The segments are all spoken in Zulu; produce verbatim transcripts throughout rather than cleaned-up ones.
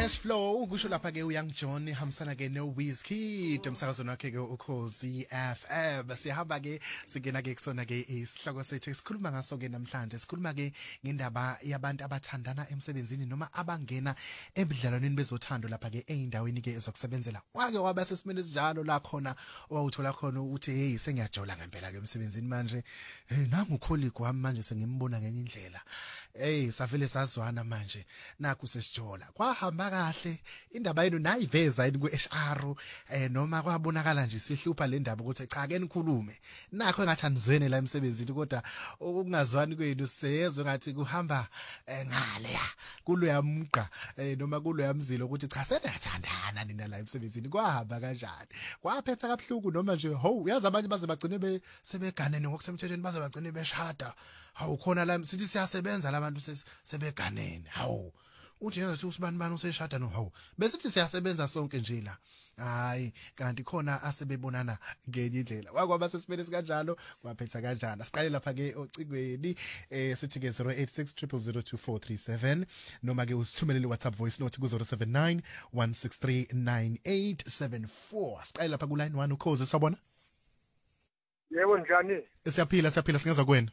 Cash Flow kusho lapha ke uYoung John hamsana ke no Wizkid umsakazweni wakhe ke ukhozi F M. Siyahamba ke singena ke kusona ke isihloko sethu sikhuluma ngaso ke namhlanje. Sikhuluma ke ngendaba yabantu abathandana emsebenzini noma abangena ebudlalwaneni bezothando lapha ke eindaweni ke ezokusebenzela. Wake waba sesimene sinjalo la khona owawuthola khona uthi hey sengiyajola ngempela ke emsebenzini manje. Hey nangu colleague wami manje sengimbona ngenye indlela. Hey safele sazwana manje nakho sesijola. Kwahamba kahle indaba yenu nayiveza yini ku-H R eh noma kwabonakala nje sihlupha le ndaba ukuthi cha ake nikhulume nakho engathandizweni la emsebenzini kodwa ukungazwani kwenu seyezwe ngathi kuhamba ngale kuloya mqa noma kuloya mzilo ukuthi cha senathandana nina la emsebenzini kwahamba kanjani kwaphetha kabuhlungu noma nje ho uyazi abanye baze bagcine be sebeganene ngokusemthethweni baze bagcine beshada hawu khona la sithi siyasebenza labantu sebeganene hawu uthi nje usibani bani useshada no hawu besithi siyasebenza sonke nje la hayi kanti khona asebebonana ngenye indlela wakwaba sesimene sikanjalo kwaphetha kanjani asiqale lapha ke ocingweni eh sithi ke zero eight six zero zero zero two four three seven noma ke usithumelele WhatsApp voice note ku zero seven nine one six three nine eight seven four asiqale lapha ku line one ukhoze sabona yebo njani siyaphila siyaphila singezwa kwena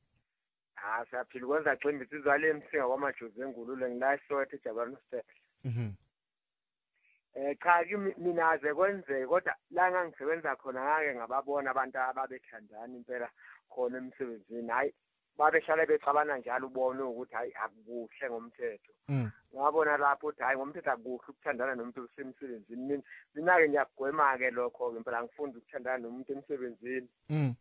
ah siyaphila kwenza ximbi sizwale emsinga kwamajuzi engulule ngilayisothi ejabana step mhm eh cha mina aze kwenzeke kodwa la ngangisebenza khona ngake ngababona abantu ababethandana impela khona emsebenzini hayi babeshala becabana njalo ubone ukuthi hayi akukuhle ngomthetho ngabona lapho ukuthi hayi ngomthetho akukuhle ukuthandana nomuntu osemsebenzini mina mina ke ngiyagwema ke lokho impela ngifunda ukuthandana nomuntu emsebenzini mhm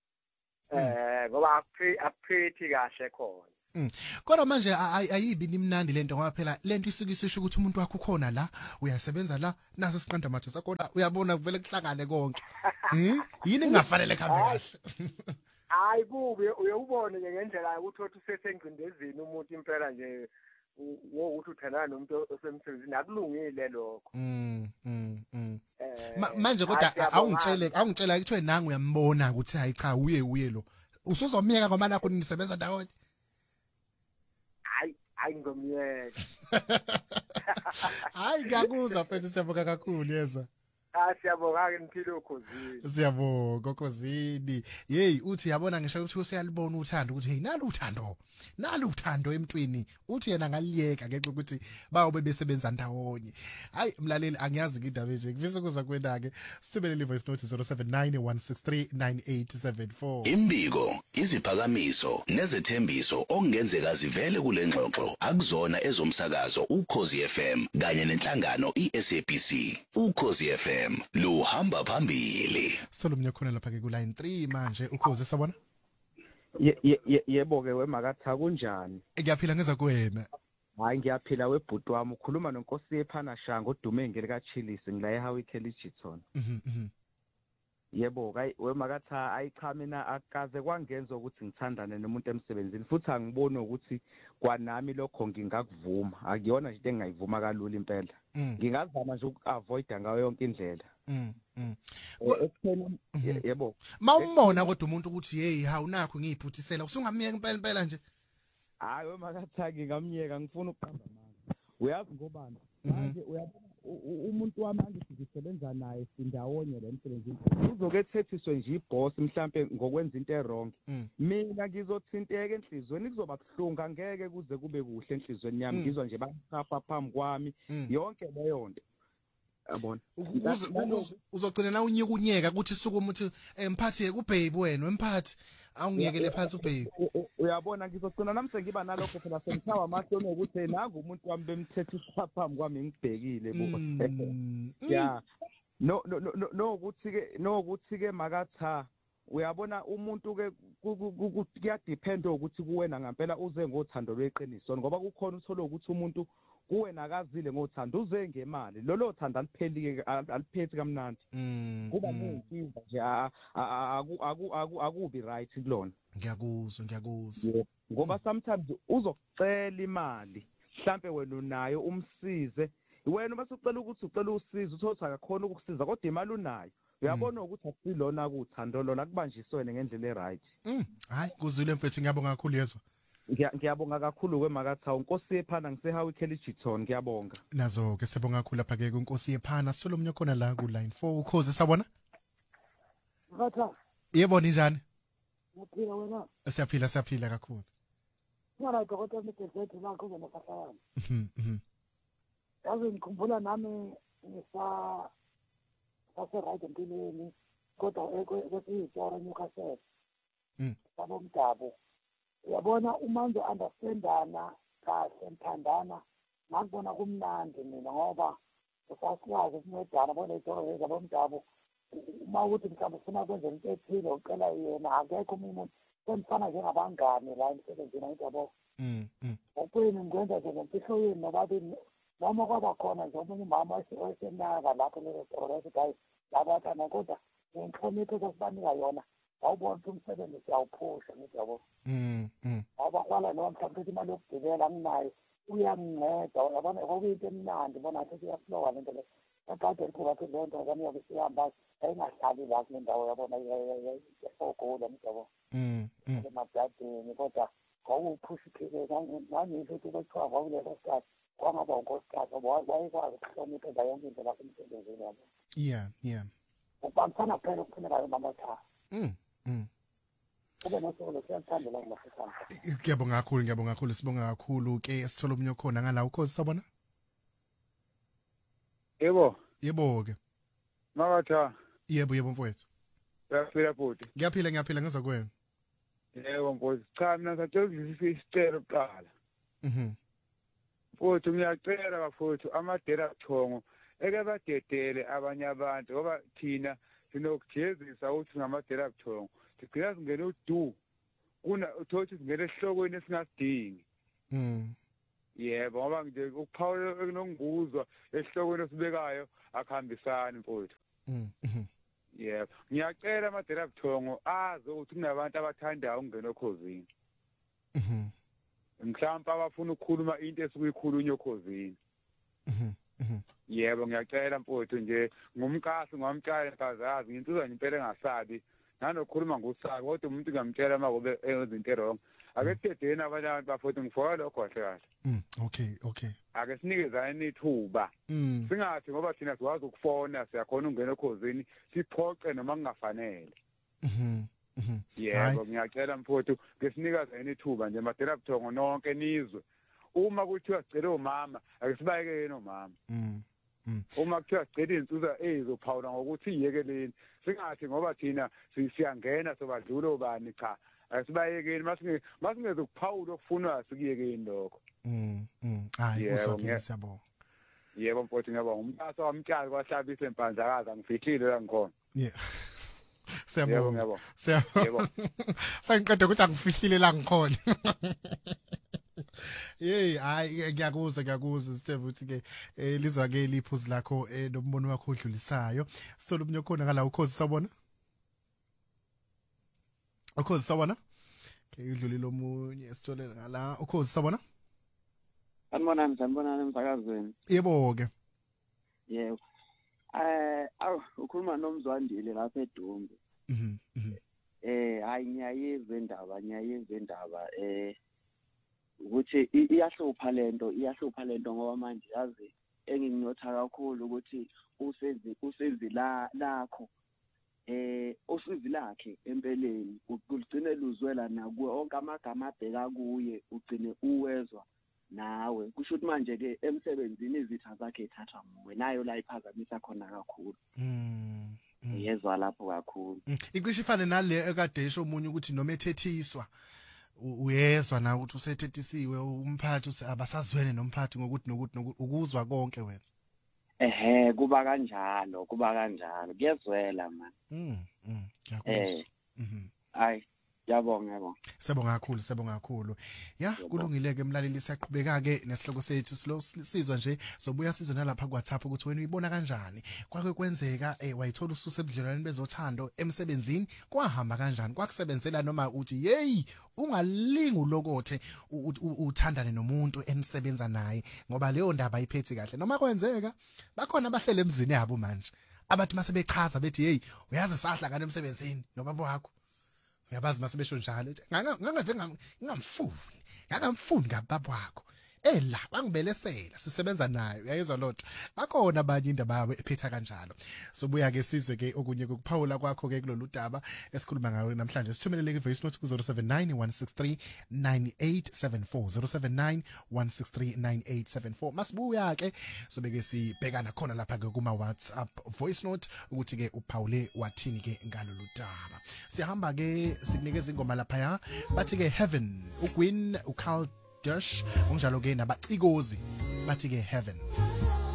eh ngoba aphethe kahle khona Mm. Kodwa manje ayibi nimnandi lento ngoba phela lento isikisisho ukuthi umuntu wakho khona la uyasebenza la nase siqanda mathe sakhona uyabona kuvele kuhlangane konke. Eh? Yini engafanele khambe kahle? Hayi kubi uyubone ngendlela ukuthi uthi usesengcindezini umuntu impela nje ngokuthi uthandana nomuntu osemsebenzini akulungile lokho. Mm mm mm. Manje kodwa awungitshele awungitshela ukuthi wena nanga uyambona ukuthi hayi cha uye uye lo. Usuzomiyeka ngoba nakho nisebenza ndawonye. Hayi ngomyeka. Hayi ngakuzwa mfethu siyabonga kakhulu yeza. Ah siyabonga ke niphile ukhosini. Siyabonga ukhosini. Hey uthi yabona ngisho ukuthi usiyalibona uthando ukuthi hey nalo uthando. Nalo uthando emntwini. Uthi yena ngaliyeka ngenxa ukuthi bawo bebesebenza ndawonye. Hayi mlaleli angiyazi indaba nje. Ngifisa ukuzwa kwena ke. Sibelele voice note zero seven nine one six three nine eight seven four. Imbiko, iziphakamiso nezethembiso okungenzeka zivele kule ngxoxo akuzona ezomsakazo uKhosi F M kanye nenhlangano iS A B C. uKhosi F M lo hamba phambili. Solomnye khona lapha ke ku line three manje ukhoze sabona? Yebo ke wemakatha kunjani? Ngiyaphila ngeza kuwena. Hayi ngiyaphila webhuti wami ukhuluma nonkosi ephana shanga udume ngeli kaChilisi ngila eHowie Kellyton. Mhm mhm. Yebo kai wemakatha ayicha mina akaze kwangenza ukuthi ngithandane nomuntu emsebenzini futhi angiboni ukuthi kwanami lokho ngingakuvuma akuyona nje into engayivuma kalula impela ngingazama nje ukuavoida ngayo yonke indlela mhm mhm yebo mawumbona kodwa umuntu ukuthi hey ha unakho ngiyiphuthisela usungamiyeka impela impela nje hayi wemakatha ngingamiyeka ngifuna ukuqamba manje uyazi ngobani manje uyabona umuntu wamanje sizisebenza naye sindawonye le msebenzini uzokethethiswe nje iboss mhlambe ngokwenza into errong mina ngizothinteka enhlizweni kuzoba kuhlunga ngeke kuze kube kuhle enhlizweni yami ngizwa nje bakhapha phambi kwami yonke leyo nto yabona uzogcina na unyikunyeka ukuthi suku umuthi emphathi kubhebe wena wemphathi awungiyekele phansi ubhebe uyabona ngizogcina namse ngiba nalokho phela sengithawa amahloni ukuthi nanga umuntu wami bemthethe isiphambi kwami ngibhekile bo ya no no no ukuthi ke no ukuthi ke makatha uyabona umuntu ke kuyadepend ukuthi kuwena ngempela uze ngothando lweqiniso ngoba kukhona uthola ukuthi umuntu kuwena akazile ngothando uze ngemali lolo thando aliphelike aliphethi kamnandi kuba nenkinga nje aku aku akubi right kulona ngiyakuzwa ngiyakuzwa ngoba sometimes uzokucela imali mhlambe wena unayo umsize wena bese ucela ukuthi ucela usizo uthola akakhona ukukusiza kodwa imali unayo uyabona ukuthi akusilona kuthando lona kubanjiswene ngendlela eright mm hayi kuzwile mfethu ngiyabonga kakhulu yezwa ngiyabonga kakhulu kwemakathawu Nkosi yephana ngisehawe Khelijiton ngiyabonga nazo ke sibonga kakhulu lapha ke kuNkosi yephana solo umnye khona la ku line four ukhozi sabona Batha yebo ninjani uphila wena siyaphila siyaphila kakhulu ngara dokotela mthethwe lakho ngomafahlana mhm mhm yazi ngikhumbula nami ngisa sase right empilweni kodwa ekwesiyitoro Newcastle mm sabomdabo uyabona uma nje understandana kahle mthandana ngakubona kumnandi mina ngoba usasiyazi ukuncedana bona itoro lezi abomdabo uma ukuthi mhlawumbe ufuna kwenza into ethile ucela yena akekho umuntu semfana njengabangani la emsebenzini ayitabo mm mm okwini ngikwenza nje ngempihlo yini nobabini noma kwaba khona nje omunye umama osenaka lapho lelo toro lesi guys labathana kodwa ngenhlonipho sokubanika yona awubona ukuthi umsebenzi siyawuphusha ngithi yabo mm mm abakwala lo mhlawumbe ukuthi imali yokugibela anginayo uyanginceda uyabona kwakuyinto emnandi bona ukuthi iyaflowa lento le akade ngikuba ukuthi lento ngani yobe sihamba ayingahlali la kule ndawo yabona yesogula mhlawumbe mm mm emadadeni kodwa kwawuphusha iphike ngangisho ukuthi kwethiwa kwakuleso sikhathi kwangaba unkosikazi wayekwazi ukuhlonipha enza yonke into lapho emsebenzini yabo yeah yeah ubambisana kuphela ukuphumela mama cha mm mm kube nosuku siyathandela ngomafisana ngiyabonga kakhulu ngiyabonga kakhulu sibonga kakhulu ke sithola umnye khona ngala ukhozi sabona Yebo yebo ke makatha yebo yebo mfowethu uyaphila futhi ngiyaphila ngiyaphila ngeza kwena yebo mfowethu cha mina ngicela ukuzwisisa isicelo kuqala mhm futhi ngiyacela bafowethu amadera buthongo eke badedele abanye abantu ngoba thina sinokujezisa ukuthi ngamadera buthongo sigcina singene udu kuna uthothi singene esihlokweni esingasidingi mm yebo ngoba nje ukuphawula ekunonguzwa esihlokweni osibekayo akuhambisani mfowethu mm mhm yebo ngiyacela amadera buthongo azi ukuthi kunabantu abathandayo ukungena okhozini mhm mhlawumbe abafuna ukukhuluma into esikuyikhulunywa okhozini mhm mhm yebo ngiyacela mfowethu nje ngumkasi ngwamtshaya nkazazi nginsizwa nje impela engasabi nanokukhuluma ngusaka kodwa umuntu ngamtshela makobe enza into wrong ake sidedeni abantu bafowethu ngifoka lokho kahle kahle mm okay okay ake sinikezane ithuba mm singathi ngoba thina siwazi ukufona siyakhona ungena ekhozini siphoce noma kungafanele mhm mhm yebo ngiyacela mfowethu ke sinikazane ithuba nje madela buthongo nonke nizwe uma kuthiwa sicela umama ake sibayeke yena umama mm mm uma kuthiwa sicela insizwa ezizophawula ngokuthi iyekeleni singathi ngoba thina siyangena sobadlula obani cha asibayekeni masinge masingeze ukuphawula okufunwa sikuyekeni lokho mm mm hayi uzokhe siyabonga yebo mfowethu ngiyabonga umntasa wamtshali kwahlabisa empandlakaza ngifihlile la ngikhona yeah Yebo siyabonga ngiyabonga. Yebo. Sangiqeda ukuthi angifihlile la ngikhona. Hey, hayi ngiyakuzwa ngiyakuzwa sithemba ukuthi ke lizwa ke liphuzu lakho nombono wakho odlulisayo. Sithola umnye khona ngala ukhozi sabona. Ukhozi sabona? Ke udlulile omunye sithole ngala ukhozi sabona? Sanibonani sanibonani emsakazweni. Yebo ke. Yebo. Eh aw ukhuluma nomzwandile lapha eDumbe. Mhm. Mhm. Eh hayi ngiyayizwe indaba ngiyayizwe indaba eh ukuthi iyahlupha lento iyahlupha lento ngoba manje yazi enginginyotha kakhulu ukuthi usenzi usenzi la lakho eh usizi lakhe empeleni ugcine luzwela nakuwe onke amagama abheka kuye ugcine uwezwa nawe kusho ukuthi manje ke emsebenzini izitha zakhe ethathwa nguwe nayo la iphazamisa khona kakhulu mm yezwa lapho kakhulu icishe ifane nale ekade esho umunye ukuthi noma ethethiswa uyezwa na ukuthi usethethisiwe umphathi abasazwene nomphathi ngokuthi nokuthi ukuzwa konke wena ehe kuba kanjalo kuba kanjalo kuyezwela man mm mm ngiyakuzwa mhm hayi yabonga yabonga Sibonga kakhulu sibonga kakhulu ya kulungile ke mlaleli siyaqhubeka ke nesihloko sethu silo sizwa nje sobuya sizwe nalapha ku WhatsApp ukuthi wena uyibona kanjani kwake kwenzeka eh wayithola ususe ebudlelwaneni bezothando emsebenzini kwahamba kanjani kwakusebenzela noma uthi hey ungalingi ulokothe uthandane nomuntu enisebenza naye ngoba leyo ndaba ayiphethi kahle noma kwenzeka bakhona abahlele emzini yabo manje abathi mase bechaza bethi hey uyazi sahlangana emsebenzini nobaba wakho uyabazi mase besho njalo ngangave ngingamfuni ngangamfuni ngababa wakho ela bangibelesela sisebenza nayo uyayizwa lonto bakhona abanye indaba yabo ephetha kanjalo sobuya ke sizwe ke okunye kokuphawula kwakho ke kulolu daba esikhuluma ngayo namhlanje sithumelele ke voice note ku zero seven nine one six three nine eight seven four zero seven nine one six three nine eight seven four masibuya ke sobe ke sibhekana khona lapha ke kuma WhatsApp voice note ukuthi ke uphawule wathini ke ngalolu daba sihamba ke sikunikeza ingoma lapha ya bathi ke Heaven uGwin uCarl Dash unjalo ke nabacikozi bathi ke Heaven